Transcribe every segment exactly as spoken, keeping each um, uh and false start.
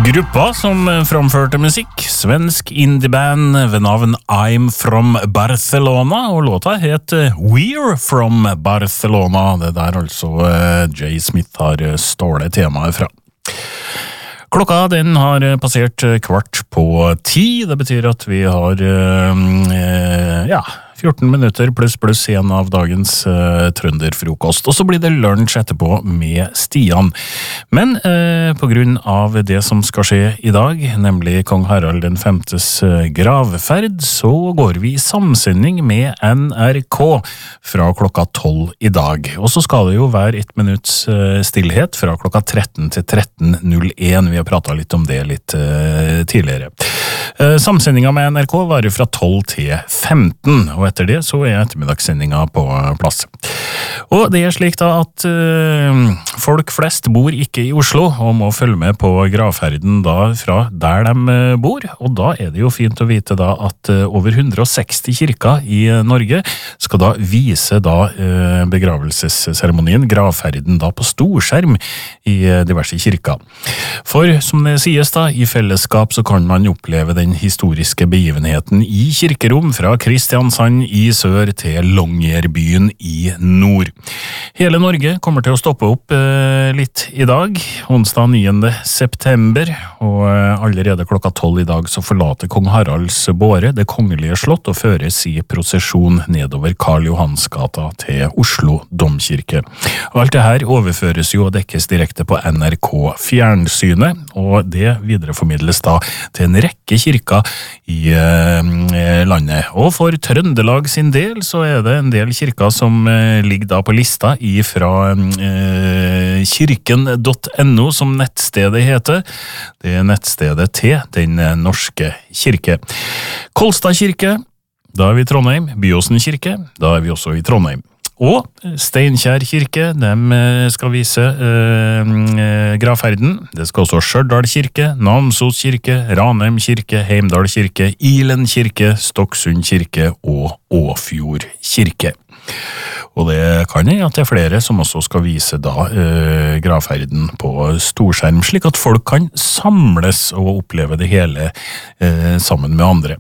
Gruppa som framførte musikk, svensk indieband ved navn I'm From Barcelona, og låta het We're From Barcelona. Det der altså Jay Smith har stålet temaet fra. Klokka den har passert kvart på ti, det betyr at vi har eh, ja, fjorten minutter pluss pluss en av dagens uh, trønderfrokost. Og så blir det lunsj etterpå med Stian. Men uh, på grunn av det som skal skje i dag, nemlig Kong Harald den femtes uh, gravferd, så går vi i samsending med N R K fra klokka tolv i dag. Og så skal det jo være ett minutts uh, stillhet fra klokka tretten til tretten null en. Vi har pratet litt om det litt uh, tidligere. Uh, samsendinga med N R K varer fra tolv til femten, og etter det så er ettermiddagssendinga på plass. Og det er slik da at uh, folk flest bor ikke i Oslo og må følge med på gravferden da fra der de bor, og da er det jo fint å vite da at uh, over hundre og seksti kirker i Norge skal da vise da uh, begravelsesseremonien, gravferden da på storskjerm i uh, diverse kirker. For som det sies da, i fellesskap så kan man oppleve den historiske begivenheten i kirkerom fra Kristiansand i sør til Longyearbyen i nord. Hele Norge kommer til å stoppe opp eh, litt i dag, onsdag niende september, og eh, allerede klokka tolv i dag så forlater Kong Haralds båre det kongelige slott og føres i prosesjon nedover Karl Johans gata til Oslo domkirke. Og alt det her overføres jo og dekkes direkte på N R K fjernsynet, og det videreformidles da til en rekke kirker i eh, landet. Og for Trøndelag sin del så er det en del kirker som eh, ligger da på lista ifra eh, kirken punktum no som nettstedet heter. Det er nettstedet til Den norske kirke. Kolstad kirke, da er vi i Trondheim. Byåsen kirke, da er vi også i Trondheim. Og Steinkjer kirke, de skal vise eh, gravferden. Det skal også Stjørdal kirke, Namsos kirke, Ranheim kirke, Heimdal kirke, Ilen kirke, Stocksund kirke og Åfjord kirke. Og det kan jeg at det er flere som også skal vise da eh, gravferden på storskjerm, slik at folk kan samles og oppleve det hele eh, sammen med andre.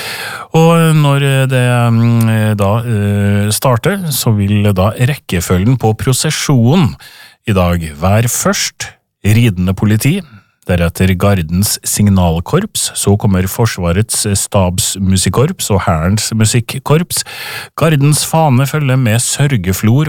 Og når det da starter, så vil da rekkefølgen på prosesjonen i dag være først ridende politi, deretter Gardens signalkorps, så kommer Forsvarets stabsmusikkorps og Hærens musikkorps. Gardens fane følger med sørgeflor